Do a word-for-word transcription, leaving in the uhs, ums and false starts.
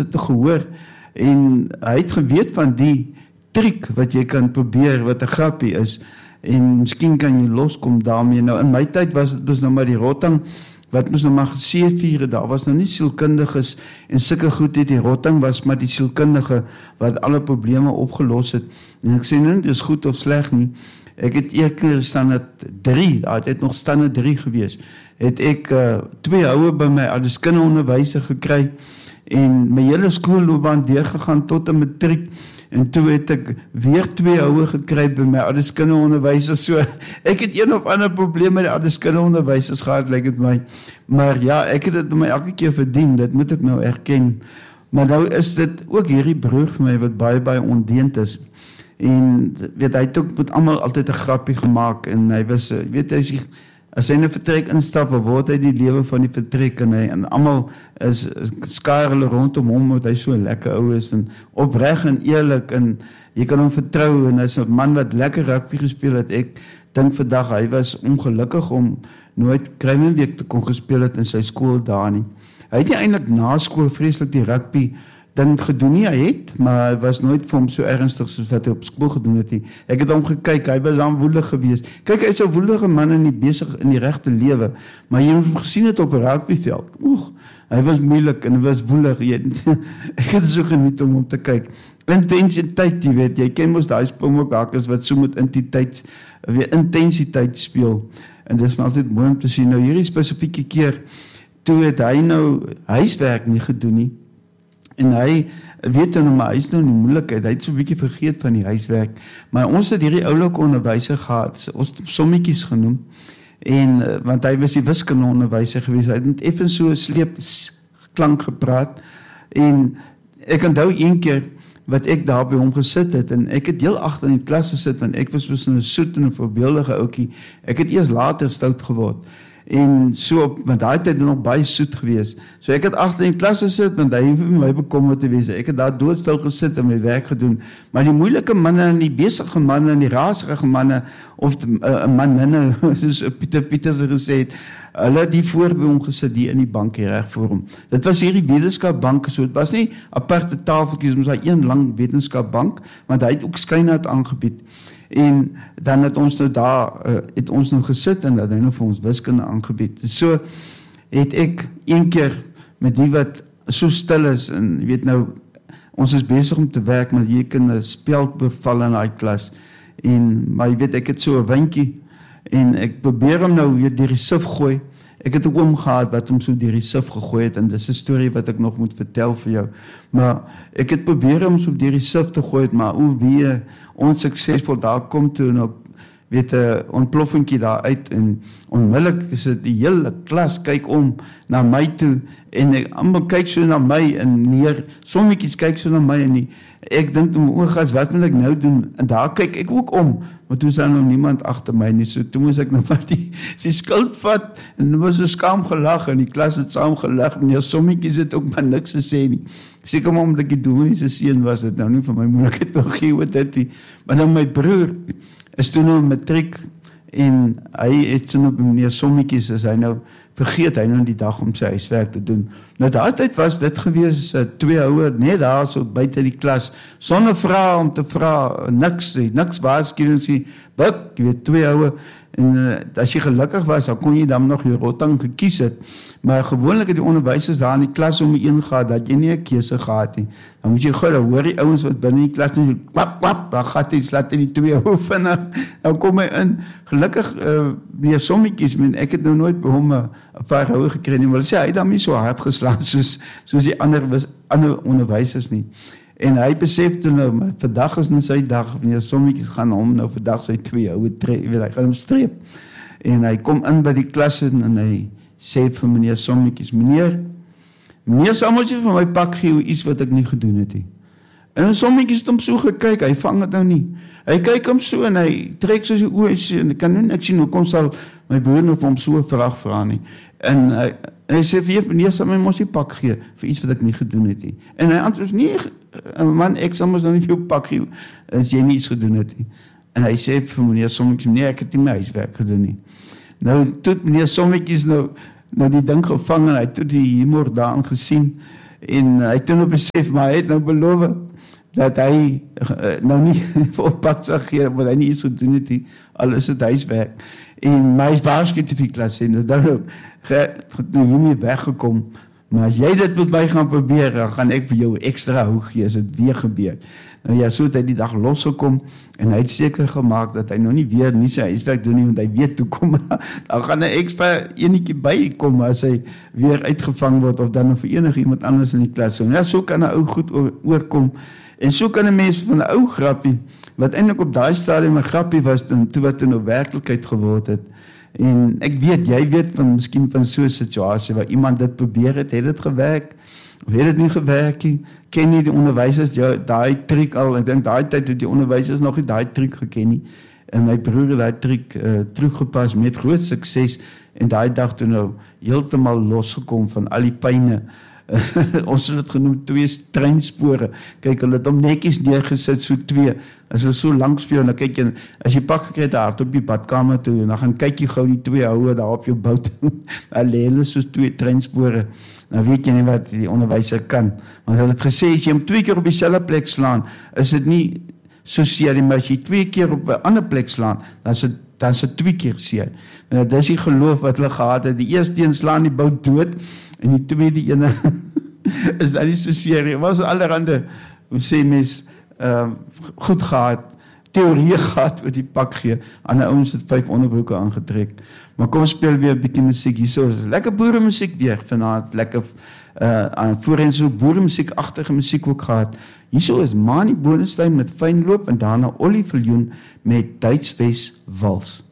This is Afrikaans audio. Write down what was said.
dit gehoor, en hy het geweet van die triek wat jy kan probeer, wat 'n grappie is, en miskien kan jy loskom daarmee. Nou in my tyd was dit nou maar die rotting, wat moes nou maar seeviere, daar was nou nie sielkundiges en sulke goed nie, die rotting was maar die sielkundige wat alle probleme opgelos het. En ek sê nie, dit is goed of sleg nie. Ek het eker standaard drie, daar het nog standaard drie gewees, het ek uh, twee houe by my as kinderonderwyser gekry, en my hele skoolloopbaan deurgegaan tot 'n matriek, en toe het ek weer twee houe gekry by my as kinderonderwysers. So ek het een of ander probleem met die as kinderonderwysers gehad, lyk dit my. Maar ja, ek het dit my elke keer verdien, dit moet ek nou erken. Maar nou is dit ook hierdie broer vir my wat baie baie ondeend is. En weet, hy het ook met almal altyd 'n grappie gemaak, en hy was, weet hy, as hy, as hy in 'n vertrek instap, word hy die lewe van die vertrek, en hy, en almal is, skaar hulle rondom hom, want hy so lekker ou is, en opreg en eerlik, en jy kan hom vertrou, en hy is 'n man wat lekker rugby gespeel het. Ek dink vandag, hy was ongelukkig om nooit Kruimenweek te kon gespeel het in sy skool daar nie. Hy het nie eintlik na skool vreeslik die rugby ding gedoen nie, hy het, maar hy was nooit vir hom so ernstig soos wat hy op skool gedoen het nie. Ek het hom gekyk, hy was aan woelig geweest. Kyk, hy is 'n woelige man en nie besig in die regte lewe, maar jy het gesien het op 'n rugbyveld. Oeg, hy was moeilik en hy was woelig. Ek het so geniet om hom te kyk. Intensiteit, jy weet, jy ken mos daai springbokhakers wat so met intensiteit, weer intensiteit speel. En dis maar altyd mooi om te sien. Nou hierdie spesifieke keer, toe het hy nou huiswerk nie gedoen nie. En hy, weet nou maar, hy is nou in die moeilikheid, hy het so 'n bietjie vergeet van die huiswerk, maar ons het hierdie oulike onderwyser gehad, ons het sommetjies genoem, en, want hy was die wiskunde onderwyser gewees, hy het net effens so 'n sleep klank gepraat, en ek onthou een keer, wat ek daar by hom gesit het, en ek het heel agter in die klas gesit, want ek was so 'n soet en 'n voorbeeldige ouetjie, ek het eers later stout geword, en so op, want daai tyd nog baie soet gewees, so ek het agter in die klas gesit, want hy hoef my bekommerd te wees, ek het daar doodstil gesit en my werk gedoen, maar die moeilike manne en die besige manne en die raserige manne, of 'n uh, man minne, soos Pieter Pieters gesê het, hulle het die voor by hom gesit, die in die bank hier reg voor hom. Dit was hierdie wetenskapbank, so het was nie aparte tafeltjies, ons het een lang wetenskapbank, want hy het ook skynaat aangebied. En dan het ons nou daar, uh, het ons nou gesit, en dat hy nou vir ons wiskunde aangebied. So het ek een keer met die wat so stil is, en jy weet nou, ons is besig om te werk, maar jy kan 'n speld beval in die klas, en, maar jy weet, ek het so 'n windjie, en ek probeer hom nou weer deur die sif gooi. Ek het 'n oom gehad wat hom so deur die sif gegooi het, en dis 'n storie wat ek nog moet vertel vir jou. Maar ek het probeer hom so deur die sif te gooi, maar o wee, onsuksesvol, daar kom toe nou, weet 'n ontploffingkie daar uit, en onmiddellik is dit die hele klas kyk om na my toe, en ek, almal kyk so na my, en neer, sommetjies kyk so na my, en die, ek dink toe, o gas, wat moet ek nou doen? En daar kyk ek ook om, maar toe is daar nog niemand agter my nie, so toe moes ek nou maar die, die skuld vat, en dit was so skaam gelag, en die klas het saam gelag, en die sommetjies het ook maar niks gesê nie. Seker maar omdat ek die dominee se seun was, het nou nie vir my moeilikheid wil gee oor dit nie, maar nou my broer is toe nou in matriek, en hy het so nou by meneer Sommetjies, is hy nou, vergeet hy nou die dag om sy huiswerk te doen. Nou daai tyd was dit gewees, uh, twee houe, net daar so buite die klas, sonder vrae om te vra, niks, niks waarskuwings nie, buk, jy weet, twee houe, en uh, as jy gelukkig was, dan kon jy dan nog jou rotting gekies het, maar gewoonlik het die onderwysers daar in die klas om een gehad, dat jy nie 'n keuse gehad nie, dan moet jy gou, dan hoor die ouens wat binne die klas, en kwap, kwap, dan gaat hy, slaat in die twee houe vinnig, dan kom hy in, gelukkig, uh, meneer Sommetjies, men, ek het nou nooit by hom 'n paar houe gekry nie, maar sê, hy het dan nie so hard geslaan, soos, soos die ander, was, ander onderwysers nie, en hy besef toe nou, maar vandag is nou sy dag, meneer Sommetjies gaan hom nou vandag sy twee houe tree, weet hy gaan hom streep, en hy kom in by die klas, en, en hy sê vir meneer Sommetjies, meneer, meneer sal moet jy vir my pak gee, iets wat ek nie gedoen het nie, en Sommetjies het hom so gekyk, hy vang het nou nie, hy kyk hom so, en hy trek soos die oë, en ek kan nie ek sien, hoekom sal my broer nou vir hom so 'n vraag vra nie, en hy, en hy sê vir jy, meneer sal my mos nie pak gee, vir iets wat ek nie gedoen het nie, en hy antwoord, nee, man, ek sal mos nou nie vir jou pak gee, as jy nie iets gedoen het nie, en hy sê vir meneer Sommetjies, nee, ek het nie my huiswerk gedoen nie, nou, toe meneer Sommetjies nou, nou die ding gevang, en hy het toe die humor daarin gesien, En hy het toen besef, maar hy het nou beloof dat hy uh, nou nie op pak sal gee, wat hy nie iets gedoen het, die, al is het huiswerk. En my is waarskuwing te vir klas en nou dan het nou hiermee weggekom. Maar as jy dit met my gaan probeer, dan gaan ek vir jou extra hoog gee as dit weer gebeur. Nou ja, so het hy die dag losgekom en hy het seker gemaak dat hy nog nie weer nie sy huiswerk doen nie, want hy weet toe kom, dan gaan 'n extra enetjie bykom as hy weer uitgevang word of dan vir enige iemand anders in die klas. So, ja, so kan 'n ou goed oor, oorkom. En so kan 'n mens van 'n ou grappie, wat eintlik op daai stadium 'n grappie was, toe, toe wat in 'n werklikheid geword het. En ek weet, jy weet van miskien van so 'n situasie waar iemand dit probeer het, het dit gewerk of het dit nie gewerk nie? Ken nie die onderwysers ja, daai triek al? Ek dink daai tyd het die onderwysers nog nie daai triek geken nie. En my broer het daai triek uh, teruggepas met groot sukses en daai dag toe nou heeltemal losgekom van al die pyne. Ons het dit genoem twee treinspore. Kyk, hulle het hom netjies neergesit, so twee. As hulle so lank speel, dan kyk jy, as jy pak gekry het daar op die badkamer toe, en dan gaan kyk jy gou die twee houe daar op jou bout. Dan lê hulle so twee treinspore. Dan weet jy nie wat die onderwyser kan. Want hulle het gesê, as jy hom twee keer op dieselfde plek slaan, is dit nie so seer nie, maar as jy twee keer op 'n ander plek slaan, dan is dit dan is dit twee keer seer. En dis die geloof wat hulle gehad het. Die eerste een slaan die bout dood, en die tweede ene is dat nie so seer nie. Was allerhande, hoe sê mens, uh, goed gehad, theorie gehad oor die pak gee. Ander ouens het vyf onderbroeke aangetrek. Maar kom speel weer 'n bietjie musiek hier. So, lekker boeremusiek weer vanaand, lekker uh, voorheen so boeremusiek-agtige musiek ook gehad. Hierso is Mani Boonestein met Fynloop en daarna Ollie Viljoen met Duitswes Wals.